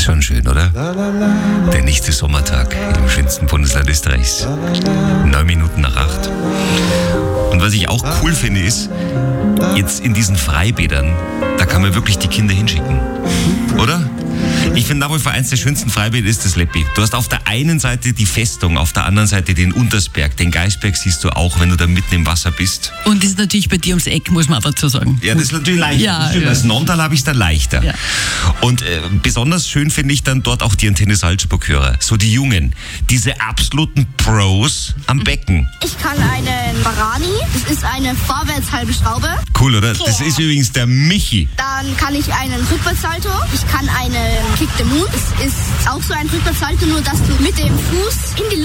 Ist schon schön, oder? Der nächste Sommertag im schönsten Bundesland Österreichs. 9 Minuten nach 8. Und was ich auch cool finde, ist, jetzt in diesen Freibädern, da kann man wirklich die Kinder hinschicken. Oder? Ich finde, nach wie vor eins der schönsten Freibäder ist das Leppi. Du hast auf der einen Seite die Festung, auf der anderen Seite den Untersberg. Den Geisberg siehst du auch, wenn du da mitten im Wasser bist. Und das ist natürlich bei dir ums Eck, muss man auch dazu sagen. Ja, das ist natürlich leichter. Ja, Stimmt, ja. Als Nonntal habe ich es dann leichter. Ja. Und besonders schön finde ich dann dort auch die Antenne Salzburg-Hörer. So die Jungen, diese absoluten Pros am Becken. Ich kann einen Barani, das ist eine vorwärts-halbe Schraube. Cool, oder? Das ist übrigens der Michi. Dann kann ich einen Rückwärtssalto. Ich kann einen Kick the Moon. Das ist auch so ein Rückwärtssalto, nur dass du mit dem Fuß in die